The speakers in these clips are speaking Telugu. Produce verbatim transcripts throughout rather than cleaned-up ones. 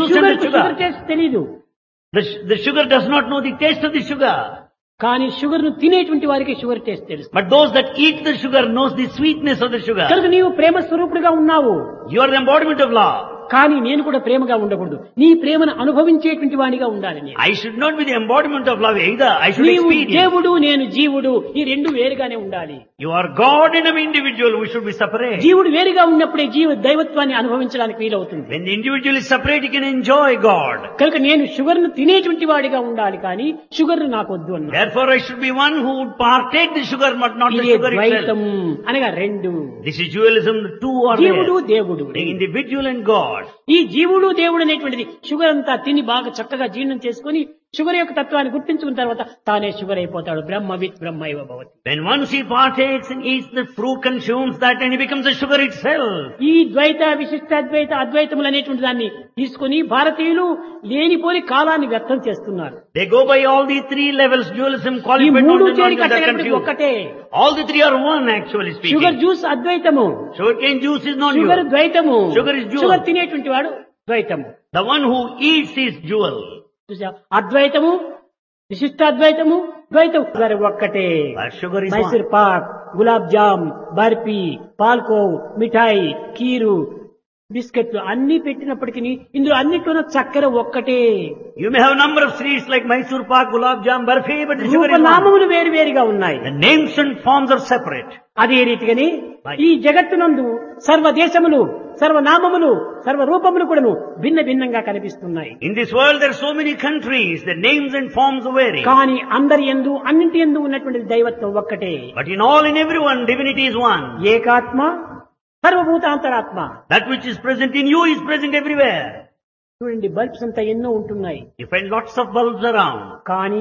juice and the sugar sugar. Taste తెలీదు. The, the sugar does not know the taste of the sugar. కానీ షుగర్ ను తినేటువంటి వారికి షుగర్ టేస్ట్ తెలుసు. But those that eat the sugar knows the sweetness of the sugar. కనుక నీవు ప్రేమ స్వరూపుడిగా ఉన్నావు. You are the embodiment of love. కానీ నేను కూడా ప్రేమగా ఉండకూడదు. నీ ప్రేమను అనుభవించేటువంటి వానిగా ఉండాలి నేను. I should not be the embodiment of love either. I should నీవు experience. దేవుడు, నేను జీవుడు, ఈ రెండు వేరుగానే ఉండాలి. You are God and an individual. We should be separate. జీవుడు వేరుగా ఉన్నప్పుడే జీవ దైవత్వాన్ని అనుభవించడానికి వీలవుతుంది. When the individual is separate, he can enjoy God. కనుక నేను షుగర్ ను తినేటువంటి వాడిగా ఉండాలి, కానీ షుగర్ నాకు వద్దు అన్నా. Therefore, I should be one who would partake the sugar, but not the ఇదే sugar ద్వైతం itself. అనగా రెండు. This is dualism. The two are జీవుడు there. దేవుడు. The individual and God. ఈ జీవుడు దేవుడు అనేటువంటిది షుగర్ అంతా తిని బాగా చక్కగా జీర్ణం చేసుకుని షుగర్ యొక్క తత్వాన్ని గుర్తించుకున్న తర్వాత తానే షుగర్ అయిపోతాడు. బ్రహ్మవిత్ బ్రహ్మైవ భవతి. When once he partakes and eats the fruit, consumes that, and he becomes a sugar itself. ఈ ద్వైత విశిష్టాద్వైత అద్వైతములు అనేటువంటి దాన్ని తీసుకుని భారతీయులు లేనిపోని కాలాన్ని వ్యర్థం చేస్తున్నారు. They go by all the three levels, dualism, ఈ qualified, మూడు non-dualism, చేరి they're కట్టగలిపి confused. ఒక్కటే. All the three are one, actually speaking. Sugar juice అద్వైతము, Sugarcane juice is not sugar you. ద్వైతము, Sugar is jewel. Sugar తినేటువంటి వాడు ద్వైతము. The one who eats is jewel. చూసా, అద్వైతము విశిష్టాద్వైతము ద్వైతం షుగర్ ఒక్కటే. But sugar is Mysore one. Pak, gulab jam, barfi, పాల్కోవ్, మిఠాయి, కీరు, బిస్కెట్లు అన్ని పెట్టినప్పటికీ ఇందులో అన్నిట్లోనూ చక్కెర ఒక్కటే. You may have a number of sweets like Mysore pak, gulab jam, barfi, but the sugar is one. రూపనామములు వేరు వేరుగా ఉన్నాయి. The names and forms are separate. అదే రీతిగాని ఈ జగత్తునందు సర్వ దేశములు, సర్వనామములు, సర్వ రూపములు కూడాను భిన్న భిన్నంగా కనిపిస్తున్నాయి. In this world there are so many countries, the names and forms vary. కానీ అందరి యందు అన్నింటి యందు ఉన్నటువంటి దైవత్వం ఒక్కటే. But in all, in everyone, divinity is one. ఏకాత్మ సర్వభూతాంతరాత్మ. That which is present in you is present everywhere. చూడండి, బల్బ్స్ అంతా ఎన్నో ఉంటున్నాయి, You find lots of bulbs around, కానీ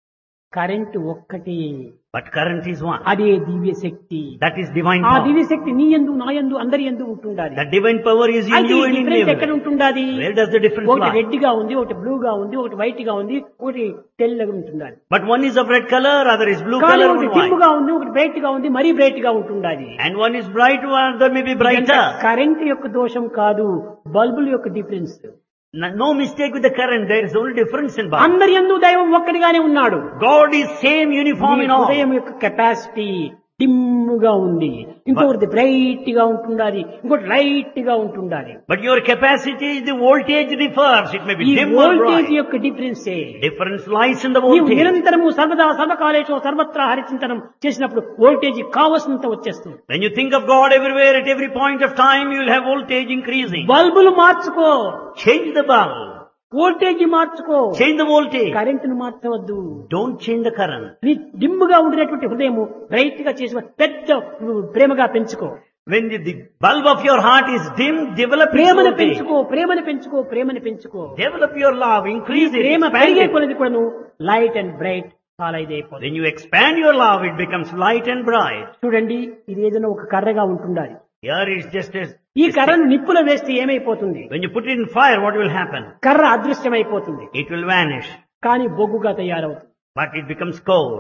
కరెంటు ఒక్కటే. but current is one. అదే దివ్య శక్తి. That is divine ఆ power. దివ్య శక్తి నీ యందు, నా యందు, అందరి యందు ఉంటుండాలి. That divine power is in అయితే you ఈ and in డిఫరెన్స్ ఎక్కడ everyone. ఉంటుండాలి? Where does the difference ఒకటి lie? రెడ్ గా ఉంది, ఒకటి బ్లూ గా ఉంది, ఒకటి వైట్ గా ఉంది, ఒకటి తెల్లగా ఉంటుండాలి. But one is of red color, other is blue కానీ color, ఒకటి one డిమ్ white. గా ఉంది, ఒకటి బ్రైట్ గా ఉంది, మరీ బ్రైట్ గా ఉంటుండాలి. And one is bright, one other may be brighter. Current యొక్క దోషం కాదు, బల్బుల యొక్క difference. No no mistake with the current, there is only difference in bulb. అందరి యందు దైవం ఒక్కడిగానే ఉన్నాడు. God is same, uniform నీ in all. హృదయం యొక్క కెపాసిటీ డిమ్ గా ఉంది, ఇంకొకటి బ్రైట్ గా ఉంటుండాలి, ఇంకోటి లైట్ గా ఉంటుండాలి. But your capacity, the voltage differs. It may be ఈ dim or వోల్టేజ్ bright. యొక్క డిఫరెన్సే. Difference lies in the నీవు voltage. నిరంతరము సర్వదా సర్వకాలేషు సర్వత్రా హరిచింతనం చేసినప్పుడు వోల్టేజ్ కావలసినంత వచ్చేస్తుంది. When you think of God everywhere, at every point of time, you will have voltage increasing. బల్బులు మార్చుకో, Change the bulb. వోల్టేజ్ మార్చుకో, Change the voltage. కరెంటును మార్చవద్దు. Don't change the current. నీ డిమ్ముగా ఉండినటువంటి హృదయం బ్రైట్ గా చేసి పెద్ద ప్రేమగా పెంచుకో. When the, the bulb of your heart is dim, develop its ప్రేమను voltage. పెంచుకో, ప్రేమను పెంచుకో, ప్రేమను పెంచుకో. Develop your love, ఈ increase it, ప్రేమ expand పెరిగే it. కొలది కూడా నువ్వు లైట్ అండ్ బ్రైట్ చాలా ఇదైపోతుంది. When you expand your love, it becomes light and bright. చూడండి, ఇది ఏదైనా ఒక కర్రగా ఉంటుండాలి. Here is just as ఈ కర్రను నిప్పులో వేస్తే ఏమైపోతుంది? when you put it in fire, what will happen? కర్ర అదృశ్యమైపోతుంది, It will vanish, కానీ బొగ్గుగా తయారవుతుంది. but it becomes coal.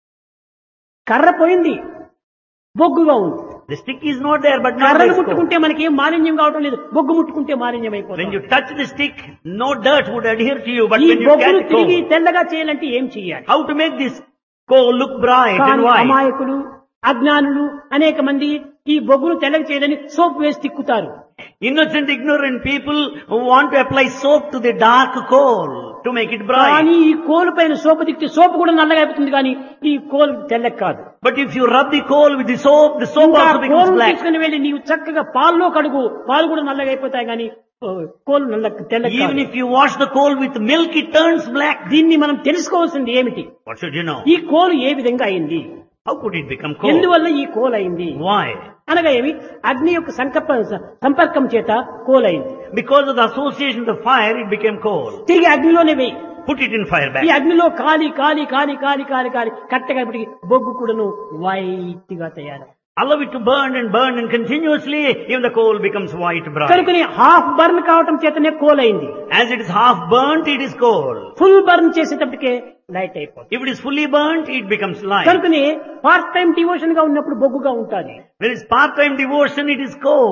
కర్ర పోయింది, బొగ్గుగా ఉంది. The stick is not there, but now కర్రను there is coal. ముట్టుకుంటే మనకి ఏం మాలిన్యం కావటం లేదు, బొగ్గు ముట్టుకుంటే మాలిన్యం When అయిపోతుంది. you touch the stick, no dirt would adhere to you, but ఈ when you బొగ్గును catch తిరిగి coal, తెల్లగా చేయాలంటే ఏం చేయాలి? how to make this coal look bright and కానీ white? అమాయకులు, అజ్ఞానులు అనేక మంది ఈ బొగ్గును తెల్లగా చేయదని సోప్ వేసి తిక్కుతారు. Innocent, ignorant people who want to apply soap to the dark coal to make it bright. కానీ ఈ కోలు పైన సోపు తిక్కితే సోపు కూడా నల్లగా అయిపోతుంది, కానీ ఈ కోలు తెల్లగా కాదు. But if you rub the coal with the soap, the soap ఇంకా also becomes కోలు black. తీసుకుని వెళ్ళి నీవు చక్కగా పాల్లో కడుగు, పాలు కూడా నల్లగా అయిపోతాయి, కానీ ఓ, కోలు నల్ల తెల్లగా Even కాదు. if you wash the coal with milk, it turns black. దీన్ని మనం తెలుసుకోవాల్సింది ఏమిటి? What should you know? ఈ కోలు ఏ విధంగా అయింది, How could it become coal? ఎందువల్ల ఈ కోలు అయింది Why? అనగా ఏమి? అగ్ని యొక్క సంకల్ప సంపర్కం చేత కోలు అయింది. Because of the association of the fire, it became coal. తిరిగి అగ్నిలోనే వేయి. Put it in fire ఈ back. అగ్నిలో కాలి కాలి కాలి కాలి కాలి కాలి కట్టగలిపటికి బొగ్గు కూడాను వైట్ గా తయారు. Allow it to burn and burn and continuously, even the coal becomes white bright. కనుకని హాఫ్ బర్న్ కావటం చేతనే కోల్ అయింది. As it is half burnt, it is coal. Full burn చేసేటప్పటికే light అయిపోతుంది. If it is fully burnt, it becomes light. కనుకని పార్ట్ టైం డివోషన్ గా ఉన్నప్పుడు బొగ్గుగా ఉంటుంది. When it's part-time devotion, it is coal.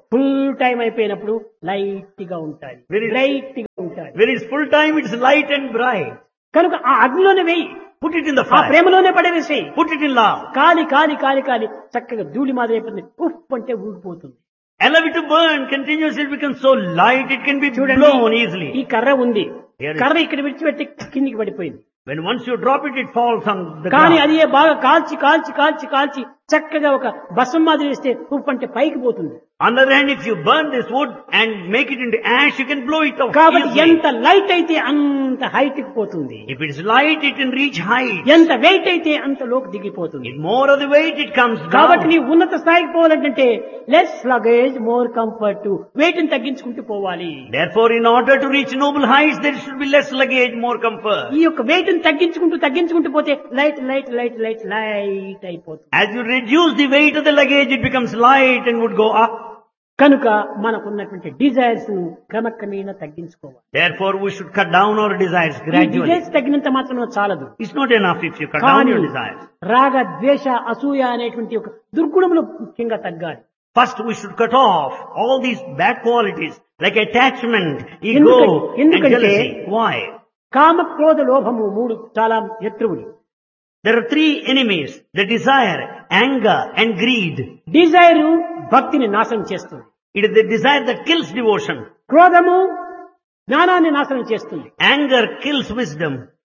Full time అయిపోయినప్పుడు లైట్ గా ఉంటాయి, Very- లైట్ గా ఉంటాయి. When it's full time, it's light and bright. కనుక ఆ అగ్నిలోనే వేయి, Put it in the ఆ fire. ప్రేమలోనే పడవేసేయి. Put it in love. కాలి కాలి కాలి కాలి చక్కగా ధూళి మాదిరి అయిపోతుంది. ఉఫ్ అంటే ఊడిపోతుంది. Allow it to burn continuously. It becomes so light, it can be చూడండి, blown ఈ easily. కర్ర ఉంది, Here is- కర్ర ఇక్కడ విడిచిపెట్టి కిందికి పడిపోయింది. When once you drop it, it falls on the కానీ ground. అది బాగా కాల్చి కాల్చి కాల్చి కాల్చి చక్కగా ఒక భస్మం మాదిరి వేస్తే ఉప్పు అంటే పైకి పోతుంది. On the other hand, if you burn this wood and make it into ash, you can blow it off కాబట్టి easily. ఎంత లైట్ అయితే అంత హైట్ కి పోతుంది, If it's light, it can reach height. ఎంత వెయిట్ అయితే అంత లోకి దిగిపోతుంది. In more of the weight, it comes కాబట్టి down. నీ ఉన్నత స్థాయికి పోవాలంటే less luggage more comfort, wait ని తగ్గించుకుంటూ పోవాలి. Therefore, in order to reach noble heights, there should be less luggage, more comfort. ఈ యొక్క వెయిట్ ని తగ్గించుకుంటూ తగ్గించుకుంటూ పోతే light light light light light అయిపోతుంది. As you reduce the weight of the luggage, it becomes light and would go up. కనుక మనకున్నటువంటి డిజైర్స్ ను క్రమక్రమేణా తగ్గించుకోవాలి. Therefore, we should cut down our desires ఈ gradually. డిజైర్స్ తగ్గినంత మాత్రం చాలదు. It's not enough if you cut down కానీ your desires. రాగ ద్వేష అసూయ అనేటువంటి ఒక దుర్గుణములు ముఖ్యంగా తగ్గాలి. First, we should cut off all these bad qualities like attachment, ego, ఎందుకంటే- and ఎందుకంటే- jealousy. Why? కామ క్రోధ లోభము మూడు చాలా శత్రువులు. There are three enemies: the desire, anger, and greed. Dzire భక్తిని నాశనం చేస్తుంది, It is the desire that kills devotion. క్రోధము జ్ఞానాన్ని నాశనం చేస్తుంది, Anger kills wisdom.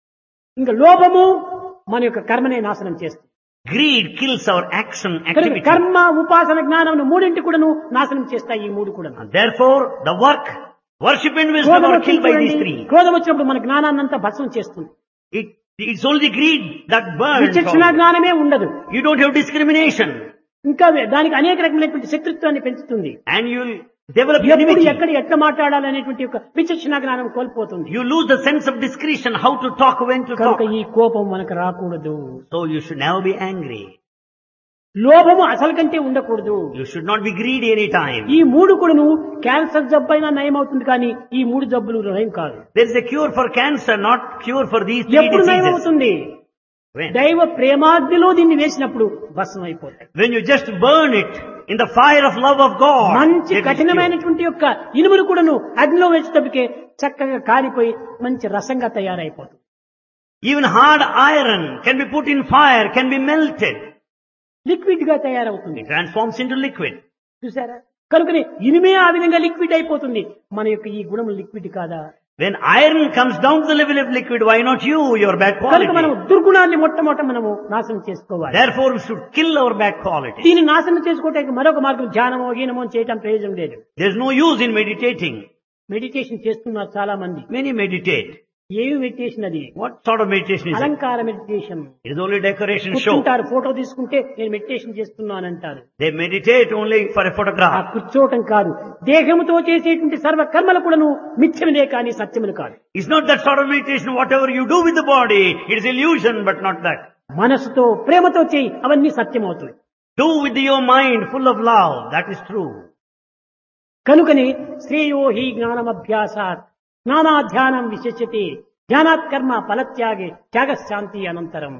ఇంకా లోభము మన యొక్క కర్మనే నాశనం చేస్తుంది. Greed kills our action, కనుక activity. కర్మ ఉపాసన జ్ఞానం మూడింటి కూడాను నాశనం చేస్తాయి. ఈ మూడు కూడా And therefore, the work, worship and wisdom క్రోధం are killed by these వచ్చినప్పుడు three. క్రోధం వచ్చినప్పుడు మన జ్ఞానాన్ని అంతా భస్మం చేస్తుంది. It, it's only greed that burns. విచక్షణ all. జ్ఞానమే ఉండదు. You don't have discrimination. ఇంకా దానికి అనేక రకమైనటువంటి శత్రుత్వాన్ని పెంచుతుంది. And you'll develop ఎప్పుడు enmity. ఎక్కడ ఎట్లా మాట్లాడాలనేటువంటి ఒక విచక్షణ జ్ఞానం కోల్పోతుంది. You lose the sense of discretion, how to talk, when to talk. కనుక ఈ కోపం మనకు రాకూడదు. So you should never be angry. లోభము అసలు కంటే ఉండకూడదు. You should not be greedy any time. ఈ మూడు కూడాను క్యాన్సర్ జబ్బు అయినా నయం అవుతుంది, కానీ ఈ మూడు జబ్బులు నయం కాదు. There is a cure for cancer, not cure for these three ఎప్పుడు నయం diseases. అవుతుంది? When? దైవ ప్రేమాగ్నిలో దీన్ని వేసినప్పుడు భస్మం అయిపోతాయి. When you just burn it in the fire of love of God. మంచి there is cure. కఠినమైనటువంటి యొక్క ఇనుములు కూడాను అగ్నిలో వేసేటప్పటికే చక్కగా కాలిపోయి మంచి రసంగా తయారైపోతుంది. Even hard iron can be put in fire, can be melted. Liquid గా తయారవుతుంది. It transforms into liquid. చూసారా? కనుకనే ఇనుమే ఆ విధంగా లిక్విడ్ అయిపోతుంది. మన యొక్క ఈ గుణము లిక్విడ్ కాదా? When iron comes down to the level of liquid, why not you, your bad కనుక మనం quality? దుర్గుణాన్ని మొట్టమొదట మనము నాశనం చేసుకోవాలి. Therefore, we should kill our bad quality. దీన్ని నాశనం చేసుకోవటానికి మరొక మార్గం ధ్యానమో హీనమో చేయటం ప్రయోజనం లేదు. There's no use in meditating. Meditation చేస్తున్నారు చాలా మంది. Many meditate. ఏమి మెడిటేషన్ అది? What sort of meditation is it? అలంకార meditation. It is only decoration show. కూర్చుంటారు, ఫోటో తీసుకుంటే నేను meditation చేస్తున్నానంటారు. They meditate only for a ఆ photograph. కూర్చోవటం కాదు, దేహముతో చేసేటువంటి సర్వ కర్మలు కూడాను మిథ్యములే కానీ సత్యములు కాదు. It's not that sort of meditation. Whatever you do with the body, it is illusion, but not that. మనసుతో ప్రేమతో చేయి, అవన్నీ సత్యమవుతాయి. Do with your mind full of love. That is true. కనుకని శ్రేయో హి జ్ఞానమభ్యాసాత్ జ్ఞానాధ్యానం విశిష్యతే ధ్యానాత్ కర్మ ఫలత్యాగే త్యాగశాంతి అనంతరం.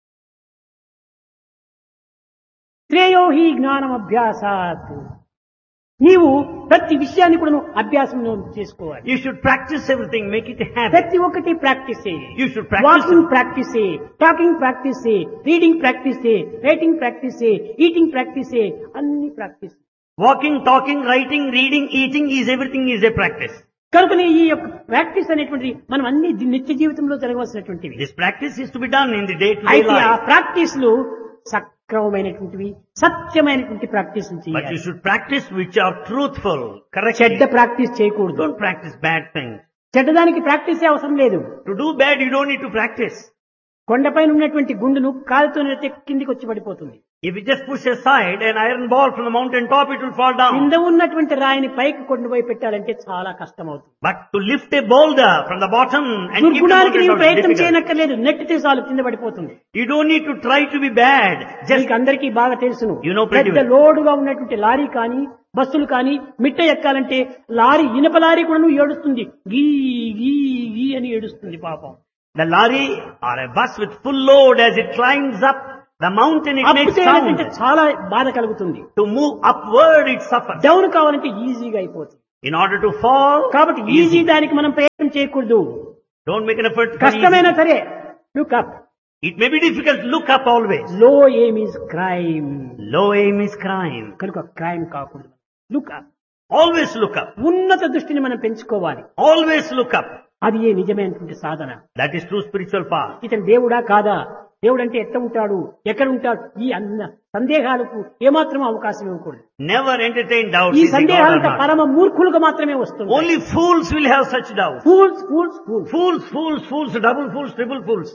శ్రేయో హి జ్ఞానమభ్యాసాత్, నీవు ప్రతి విషయాన్ని కూడా అభ్యాసం చేసుకోవాలి. You should practice everything. Make it a habit. ప్రతి ఒక్కటి practice. You should practice. Walking practice, talking practice, reading practice, writing practice, eating practice, అన్ని practice. Walking, talking, writing, reading, eating is everything is a practice. కనుకనే ఈ యొక్క ప్రాక్టీస్ అనేటువంటిది మనం అన్ని ది- నిత్య జీవితంలో జరగవలసినటువంటివి. This practice is to be done in the day-to-day అయితే ఆ life. ప్రాక్టీస్లు సక్రమమైనటువంటివి, సత్యమైనటువంటి ప్రాక్టీస్ But you చేయాలి. should practice which are truthful, correct. చెడ్డ ప్రాక్టీస్ చేయకూడదు. Don't practice bad things. చెడ్డదానికి ప్రాక్టీసే అవసరం లేదు. To do bad, you don't need to practice. కొండపైన ఉన్నటువంటి గుండును కాలుతో నెడితే కిందికి వచ్చి పడిపోతుంది. If you just push aside an iron ball from the mountain top, it will fall down. కింద ఉన్నటువంటి రాయిని పైకి కొండపోయి పెట్టాలంటే చాలా కష్టం అవుతుంది. But to lift a boulder from the bottom and keep the దుర్గుణానికి mountain నీవు top is ప్రయత్నం difficult. చేయనక్కర్లేదు, నెట్టితే చాలు కింద పడిపోతుంది. You don't need to try to be bad. Just మీకు అందరికీ బాగా తెలుసును. You know pretty పెద్ద well. లోడుగా ఉన్నటువంటి లారీ కానీ బస్సులు కానీ మిట్ట ఎక్కాలంటే లారీ ఇనప లారీ కూడా నువ్వు ఏడుస్తుంది, గీ గీ గీ అని ఏడుస్తుంది పాపం. the lorry or a bus with full load, as it climbs up The mountain, it up makes చేయాలంటే sound. చాలా బాధ కలుగుతుంది. To move upward, it suffers. Down కావాలంటే ఈజీగా అయిపోతుంది. In order to fall, కాబట్టి ఈజీ దానికి మనం ప్రయత్నం చేయకూడదు. don't make an effort. for కష్టమైనా easy. సరే look up. It may be difficult. Look up always. లో aim is crime. Low aim is crime. కనుక క్రైమ్ కాకూడదు. Look up. Always look up. ఉన్నత దృష్టిని మనం పెంచుకోవాలి. Always look up. అది ఏ నిజమైనటువంటి సాధన. That is true spiritual path. ఇతను దేవుడా కాదా, దేవుడు అంటే ఎట్లా ఉంటాడు, ఎక్కడ ఉంటాడు, ఈ అన్న సందేహాలకు ఏమాత్రం అవకాశం ఇవ్వకూడదు. Never entertain doubts. ఈ Is he God or సందేహాలంతా not? పరమ మూర్ఖులకు మాత్రమే వస్తుంది. Only fools will have such doubts. Fools fools fools. Fools, fools, fools, double fools, triple fools.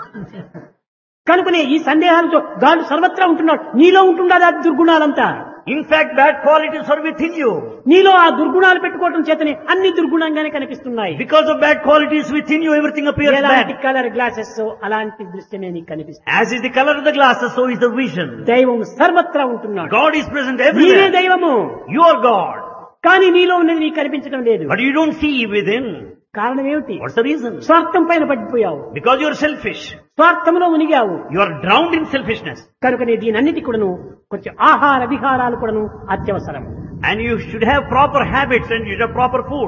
కనుకనే ఈ సందేహాలతో గాడు సర్వత్రా ఉంటున్నాడు. నీలో ఉంటున్నాడు ఆ దుర్గుణాలంతా. In fact, bad qualities are within you. నీలో ఆ దుర్గుణాలు పెట్టుకోవడం చేతనే అన్ని దుర్గుణంగానే కనిపిస్తున్నాయి. Because of bad qualities within you, everything appears ఎలాంటి bad. కలర్ గ్లాసెస్ అలాంటి దృశ్యమే నీకు కనిపిస్తుంది. As is the color of the glasses, so is the vision. దైవం సర్వత్రా ఉంటున్నాడు. God is present నీవే everywhere. దైవము. You are God. కానీ నీలో ఉన్నది నీకు కనిపించడం లేదు. But you don't see within. కారణం ఏమిటి? What's the reason? స్వార్థం పైన పడిపోయావు. Because you are selfish. స్వార్థంలో మునిగావు. You are drowned in selfishness. కనుకనే దీనన్నిటి కూడాను కొంచెం ఆహార విహారాలు కూడాను అత్యవసరం. And you should have proper habits and you should have proper food.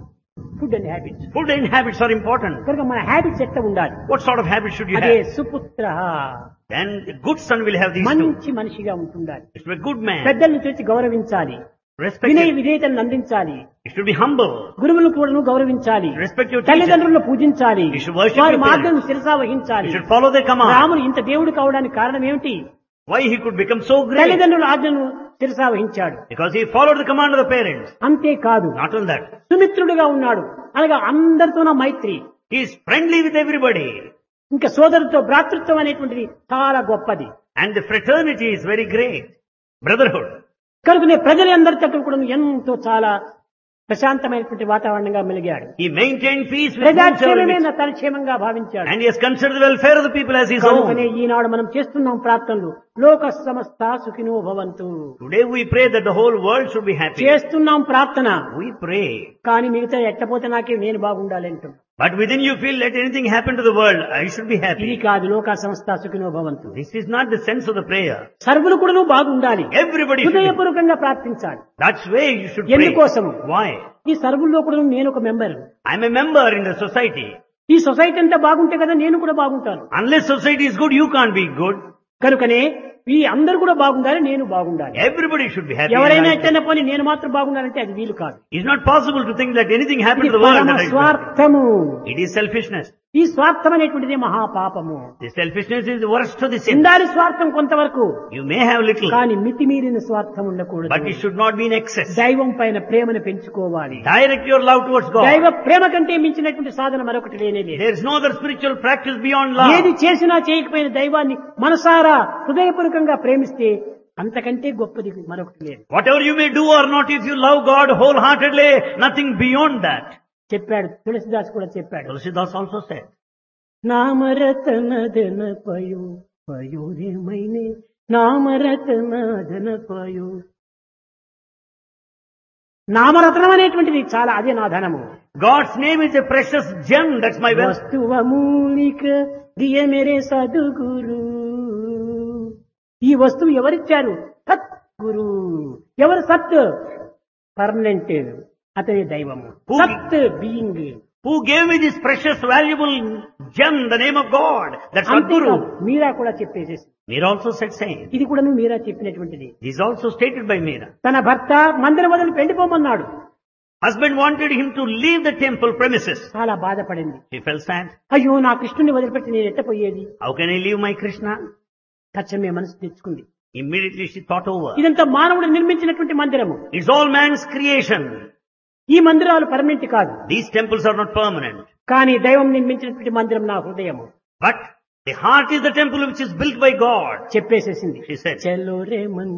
Food and habits. Food and habits are important. కనుక మన హ్యాబిట్స్ ఎట్లా ఉండాలి? What sort of habits should you అదే have? సుపుత్ర, Then a good son will have these two. మంచి మనిషిగా ఉంటుండాలి. He should be a good man. పెద్దలను చూసి గౌరవించాలి. Respect వినయ him. విధేయతను అందించాలి. He should be humble. గురువులను కూడా గౌరవించాలి. Respect your teacher. తల్లిదండ్రులను పూజించాలి. You should worship వారి your మార్గం parents. శిరసా వహించాలి. You should follow their command. రాముడు ఇంత దేవుడు కావడానికి కారణం ఏమిటి? Why he could become so great? తల్లిదండ్రుల ఆజ్ఞను శిరసా వహించాడు. Because he followed the command of the parents. అంతేకాదు Not only that. సుమిత్రుడుగా ఉన్నాడు. అనగా అందరితోన మైత్రి. He is friendly with everybody. ఇంకా సోదరుతో భ్రాతృత్వం అనేటువంటిది చాలా గొప్పది. And the fraternity is very great. Brotherhood. కనుకనే ప్రజలందరితో కూడా ఎంతో చాలా ప్రశాంతమైనటువంటి వాతావరణంగా మెలిగాడు. He maintained peace with each ప్రజాక్షేమమే other. నా తన క్షేమంగా భావించాడు. And he has considered the welfare of the people as his కనుకనే own. ఈనాడు మనం చేస్తున్నాం ప్రార్థనలు. లోక సమస్త సుఖినో భవంతు. Today we pray that the whole world should be happy. చేస్తున్నాం ప్రార్థన. We pray. కానీ మిగతా ఎట్టపోతే నాకే నేను బాగుండాలి అంటున్నాం. But within you feel let anything happen to the world, I should be ఇది happy. కాదు లోక సమస్త సుఖినో భవంతు. This is not the sense of the prayer. సర్వులు కూడా బాగుండాలి. Everybody should be. హృదయపూర్వకంగా ప్రార్థించాలి. That's way you should pray. ఎందుకోసము? Why? ఈ సర్వుల్లో కూడా నేను ఒక member. I'm a member in the society. ఈ సొసైటీ అంతా బాగుంటే కదా నేను కూడా బాగుంటాను. Unless society is good, you can't be good. కనుకనే ఈ అందరూ కూడా బాగుండాలి, నేను బాగుండాలి. Everybody should be happy. ఎవరైనా in life. ఎట్టైనా పోనీ నేను మాత్రం బాగుండాలంటే అది వీలు కాదు. It's not possible to think that anything happened ఇది to the world. పరమ that I should- స్వార్థము. It is selfishness. ఈ స్వార్థం అనేటువంటిది మహాపాపము. The selfishness is the worst of the sin. ఉండాలి స్వార్థం కొంతవరకు, You may have little, కానీ మితిమీరిన స్వార్థం ఉండకూడదు. but it should not be in excess. దైవం పైన ప్రేమను పెంచుకోవాలి. Direct your love towards దైవ God. ప్రేమ కంటే మించినటువంటి సాధన మరొకటి లేనే లేదు. There is no other spiritual practice beyond ఏది love. చేసినా చేయకపోయిన దైవాన్ని మనసారా హృదయపూర్వకంగా ప్రేమిస్తే అంతకంటే గొప్పది మరొకటి లేదు. Whatever you may do or not, if you love God wholeheartedly, nothing beyond that. చెప్పాడు తులసిదాస్ కూడా చెప్పాడు. Tulsidas also said, నామరతనదన పయో పయోరేమైనే నామరతనదన పయో. నామరత్నం అనేటువంటిది చాలా, అదే నా ధనము. God's name is a precious gem. That's my wealth. వస్తువమూలిక దియ మేరే సద్గురు. ఈ వస్తువు ఎవరిచ్చారు? సత్ గురు. ఎవరు సత్? పర్మనెంట్, అతని దైవము. Who- సత్ being. Who gave me this precious, valuable gem, the name of God? That's అంతేకాదు, Sadguru. మీరా కూడా చెప్పేసేసి. Meera also said same. ఇది కూడా మీరా చెప్పినటువంటిది. This is also stated by Meera. తన భర్త మందిరం వదిలి వెళ్ళిపోమన్నాడు. Husband wanted him to leave the temple premises. చాలా బాధపడింది. She felt sad. అయ్యో నా కృష్ణుని వదిలిపెట్టి నేను ఎట్టపోయేది. How can I leave my Krishna? తక్షణమే మనసు తెచ్చుకుంది. Immediately she thought over. ఇదంతా మానవుడు నిర్మించినటువంటి మందిరము. It's all man's creation. ఈ మందిరాలు పర్మనెంట్ కాదు, These temples are not permanent. కానీ దైవం నిర్మించినటువంటి మందిరం నా హృదయము. But the heart is the temple which is built by God. చెప్పేసేసింది. She said, చలో రే మన్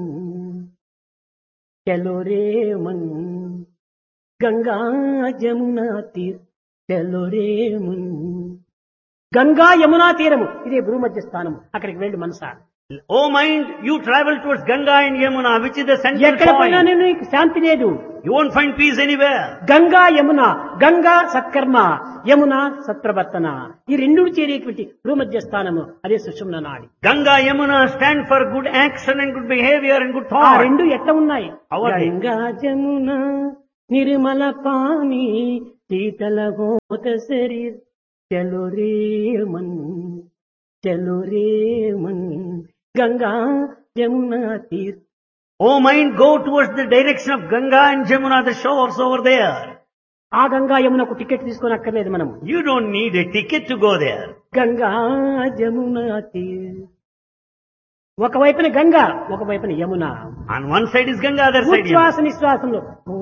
చలో రే మన్ గంగా యమునా తీర్ చలో రే మన్. గంగా యమునా తీరము ఇదే భూమధ్య స్థానము. అక్కడికి వెళ్ళు మనసా. Oh mind, you travel towards Ganga and Yamuna, which is the central ఎక్కడ పోయినా point. నేను నీకు శాంతి లేదు. You won't find peace anywhere. Ganga Yamuna, Ganga సత్కర్మ, యమున సత్ప్రవర్తన, ఈ రెండు చేరేటువంటి భూమధ్య స్థానము అదే సుషుమ్న నాడి. Ganga, Yamuna stand for good action and good behavior and good ఆ thought. రెండు ఎట్లా ఉన్నాయి? How are they? Ganga Jamuna Nirmala పాని శీతల హోత శరీర్ చలో రే మన్ చలో రే Mann Ganga Yamuna తీర్. Oh mind, go towards the direction of Ganga and Jamuna, the shores over there. ఆ గంగా యమునకు టికెట్ తీసుకొని అక్కర్లేదు మనం. You don't need a ticket to go there. Ganga Jamuna తీర్. ఒకవైపున గంగా, ఒకవైపున Yamuna. On one side is Ganga, other side ఉచ్ఛ్వాస Yamuna. నిశ్వాసంలో ఓ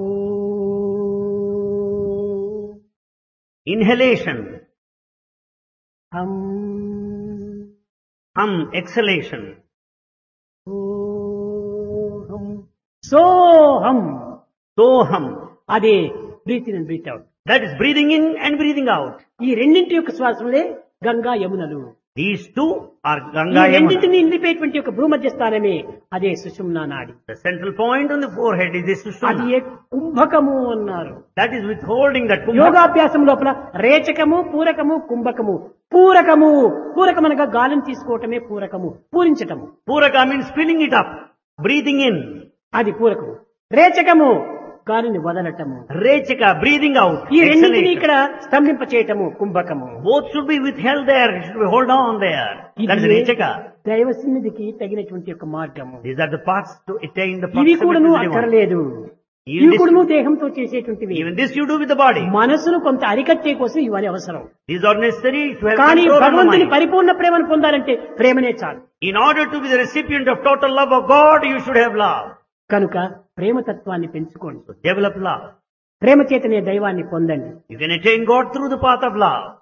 Inhalation, హం hum, exhalation. ఓహం సోహం. Soham. అదే breath in and breath out. That is breathing in and breathing out. ఈ రెండింటి యొక్క శ్వాసములే గంగా యమునలు. These two are ఈ Ganga Yamuna. రెండింటిని నిలిపేటువంటి యొక్క భూమధ్య స్థానమే అదే సుషుమ్నా నాడి. The central point on the forehead is the అది Sushumna. ఏ కుంభకము అన్నారు. That is withholding that kumbha. యోగాభ్యాసం లోపల రేచకము, పూరకము, కుంభకము. పూరకము, పూరకమనగా గాలిని తీసుకోవటమే పూరకము, పూరించటము. Puraka means filling it up, breathing in. అది పూరకము. రేచకము గాలిని వదలటము. Rechaka, breathing out. ఈ రెండింటిని Exhalation. ఇక్కడ స్తంభింప చేయటము కుంభకము. Both should be withheld there, it should be hold on there. That is ఇది Rechaka. దైవ సన్నిధికి తగినటువంటి యొక్క మార్గము. These are the paths to attain the ఇవి proximity కూడాను to the divine. అక్కర్లేదు. Even ఇవి this- కూడాను దేహంతో చేసేటువంటివి. Even this you do with the body. మనసును కొంత అరికట్టే కోసం ఇవన్నీ అవసరం. These are necessary to have కానీ control on the భగవంతుని mind. పరిపూర్ణ ప్రేమను పొందాలంటే ప్రేమనే చాలు. In order to be the recipient of total love of God, you should have love. కనుక ప్రేమతత్వాన్ని పెంచుకోండి. So develop love. ప్రేమ చేతనే దైవాన్ని పొందండి. You can attain God through the path of love.